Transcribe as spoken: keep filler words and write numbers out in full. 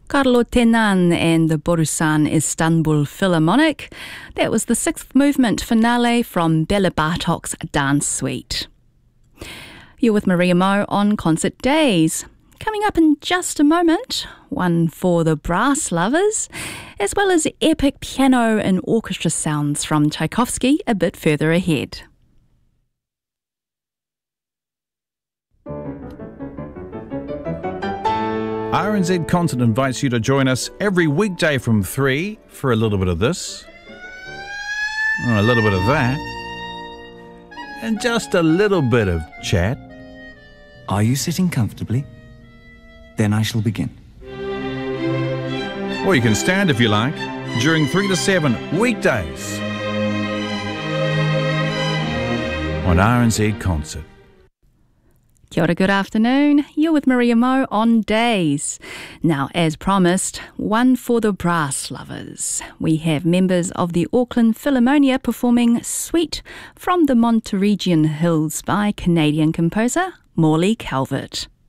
Carlo Tenan and the Borusan Istanbul Philharmonic. That was the sixth movement finale from Bela Bartok's Dance Suite. You're with Maria Mo on Concert Days. Coming up in just a moment, one for the brass lovers, as well as epic piano and orchestra sounds from Tchaikovsky a bit further ahead. R N Z Concert invites you to join us every weekday from three for a little bit of this, a little bit of that, and just a little bit of chat. Are you sitting comfortably? Then I shall begin. Or you can stand if you like, during three to seven weekdays on R N Z Concert. Kia ora, good afternoon. You're with Maria Mo on Days. Now, as promised, one for the brass lovers. We have members of the Auckland Philharmonia performing Suite from the Monteregian Hills by Canadian composer Morley Calvert.